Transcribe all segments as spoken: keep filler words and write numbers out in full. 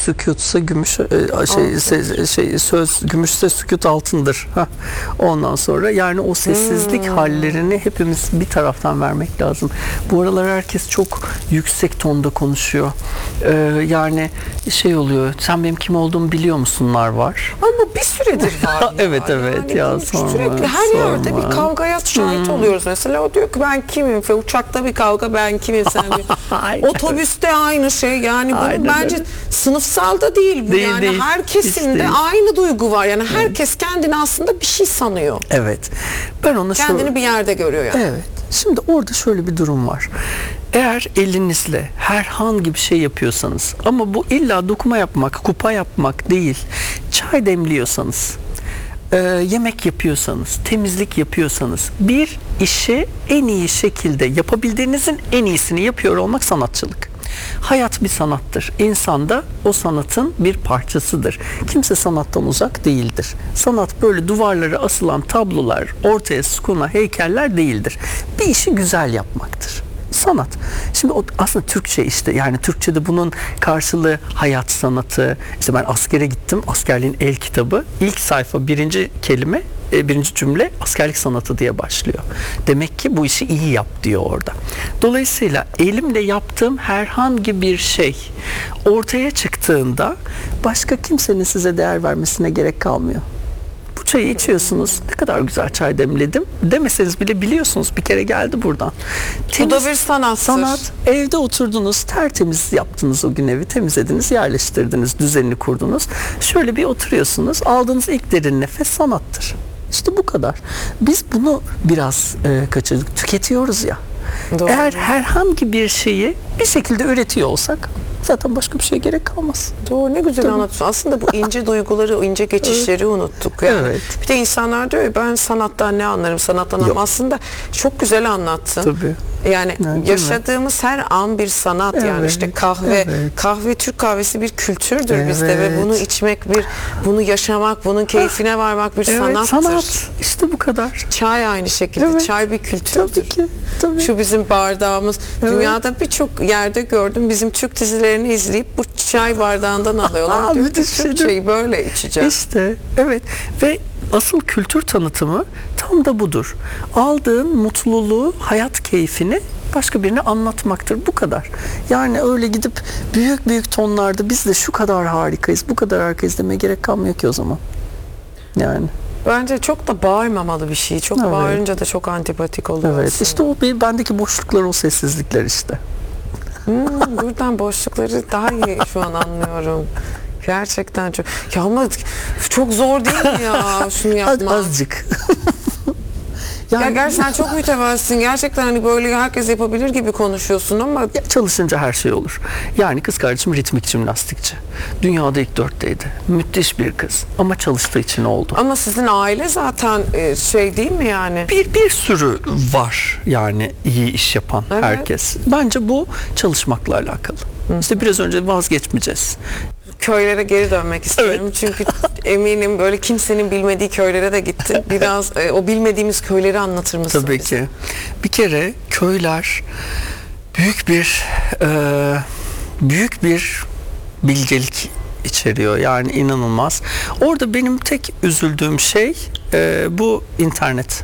sükûtsa gümüş, e, şey, se, şey söz gümüşse sükût altındır. Heh. Ondan sonra yani o sessizlik hmm. hallerini hepimiz bir taraftan vermek lazım. Bu aralar herkes çok yüksek tonda konuşuyor. Ee, yani şey oluyor. Sen benim kim olduğumu biliyor musunlar var. Ama bu bir süredir var. evet evet yani ya sorma. Sürekli her sorma. yerde bir kavgaya şahit hmm. oluyoruz. Mesela o diyor ki ben kimim? Ve uçakta bir kavga ben kimim? Sen bir... Otobüste aynı şey. Yani bu bence öyle. Sınıfsal da değil bu. Değil, yani değil. Her kesimde aynı duygu var. Yani herkes evet. kendini aslında bir şey sanıyor. Evet. Ben onu kendini şöyle... bir yerde görüyor yani. Evet. Şimdi orada şöyle bir durum var. Eğer elinizle herhangi bir şey yapıyorsanız ama bu illa dokuma yapmak, kupa yapmak değil, çay demliyorsanız, e, yemek yapıyorsanız, temizlik yapıyorsanız, bir işi en iyi şekilde yapabildiğinizin en iyisini yapıyor olmak sanatçılık. Hayat bir sanattır. İnsan da o sanatın bir parçasıdır. Kimse sanattan uzak değildir. Sanat böyle duvarlara asılan tablolar, ortaya sukuna heykeller değildir. Bir işi güzel yapmaktır. Sanat. Şimdi o aslında Türkçe işte yani Türkçe'de bunun karşılığı hayat sanatı. İşte ben askere gittim. Askerliğin el kitabı. İlk sayfa birinci kelime, birinci cümle askerlik sanatı diye başlıyor. Demek ki bu işi iyi yap diyor orada. Dolayısıyla elimle yaptığım herhangi bir şey ortaya çıktığında başka kimsenin size değer vermesine gerek kalmıyor. Çayı içiyorsunuz. Ne kadar güzel çay demledim. Demeseniz bile biliyorsunuz. Bir kere geldi buradan. Temiz, bu da bir sanattır. Sanat. Evde oturdunuz. Tertemiz yaptınız o gün evi. Temizlediniz, yerleştirdiniz. Düzenini kurdunuz. Şöyle bir oturuyorsunuz. Aldığınız ilk derin nefes sanattır. İşte bu kadar. Biz bunu biraz e, kaçırdık. Tüketiyoruz ya. Doğru. Eğer herhangi bir şeyi bir şekilde üretiyor olsak zaten başka bir şeye gerek kalmaz. Doğru, ne güzel anlatıyorsun. Aslında bu ince duyguları, o ince geçişleri evet. unuttuk. Yani. Evet. Bir de insanlar diyor ya ben sanattan ne anlarım, sanattan ama aslında çok güzel anlattın. Tabii. Yani evet, yaşadığımız her an bir sanat evet. yani işte kahve, evet. kahve Türk kahvesi bir kültürdür evet. bizde ve bunu içmek bir, bunu yaşamak, bunun keyfine varmak bir evet, sanattır. Sanat işte bu kadar. Çay aynı şekilde, evet. çay bir kültürdür. Tabii ki. Tabii. Şu bizim bardağımız, evet. dünyada birçok yerde gördüm bizim Türk dizilerini izleyip bu çay bardağından alıyorlar. Aa, diyor ki Türk çayı böyle içeceğiz. İşte evet ve asıl kültür tanıtımı tam da budur. Aldığın mutluluğu, hayat keyfini başka birine anlatmaktır. Bu kadar. Yani öyle gidip büyük büyük tonlarda biz de şu kadar harikayız, bu kadar harikayız demeye gerek kalmıyor ki o zaman. Yani. Bence çok da bağırmamalı bir şey. Çok evet. bağırınca da çok antipatik oluyor. Evet. Aslında. İşte o bir bendeki boşluklar, o sessizlikler işte. Hmm, buradan boşlukları daha iyi şu an anlıyorum. Gerçekten çok. Ya ama çok zor değil mi ya şunu yapmak? Azıcık. Yani, ya gerçekten çok mütevazısın. Gerçekten hani böyle herkes yapabilir gibi konuşuyorsun ama ya çalışınca her şey olur. Yani kız kardeşim ritmik jimnastikçi. Dünyada ilk dörtteydi. Müthiş bir kız. Ama çalıştığı için oldu. Ama sizin aile zaten şey değil mi yani? Bir bir sürü var yani iyi iş yapan evet. herkes. Bence bu çalışmakla alakalı. Hı. İşte biraz önce vazgeçmeyeceğiz. Köylere geri dönmek istiyorum. Evet. Çünkü eminim böyle kimsenin bilmediği köylere de gittin. Biraz e, o bilmediğimiz köyleri anlatır mısın? Tabii bize? ki. Bir kere köyler büyük bir e, büyük bir bilgelik içeriyor. Yani inanılmaz. Orada benim tek üzüldüğüm şey e, bu internet.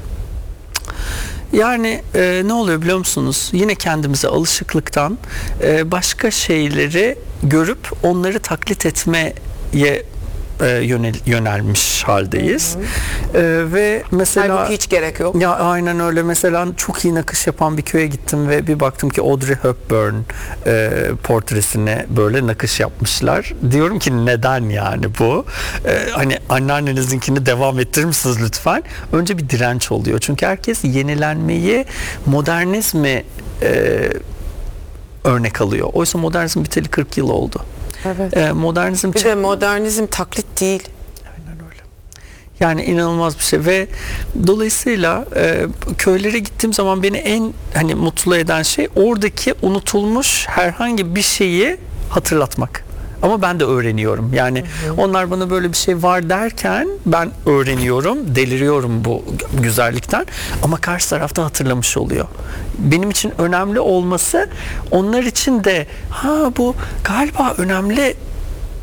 Yani e, ne oluyor biliyor musunuz? Yine kendimize alışıklıktan e, başka şeyleri görüp onları taklit etmeye e, yönel, yönelmiş haldeyiz. Hı hı. E, ve mesela halbuki hiç gerek yok. Ya aynen öyle. Mesela çok iyi nakış yapan bir köye gittim ve bir baktım ki Audrey Hepburn e, portresine böyle nakış yapmışlar. Diyorum ki neden yani bu? E, hani anneannenizinkini devam ettirir misiniz lütfen? Önce bir direnç oluyor. Çünkü herkes yenilenmeyi, modernizmi e, örnek alıyor. Oysa modernizm biteli kırk yıl oldu. Evet. E, modernizm bir de modernizm taklit değil. Aynen öyle. Yani inanılmaz bir şey ve dolayısıyla e, köylere gittiğim zaman beni en hani mutlu eden şey oradaki unutulmuş herhangi bir şeyi hatırlatmak. Ama ben de öğreniyorum. Yani hı hı. onlar bana böyle bir şey var derken ben öğreniyorum, deliriyorum bu güzellikten. Ama karşı tarafta hatırlamış oluyor. Benim için önemli olması onlar için de ha bu galiba önemli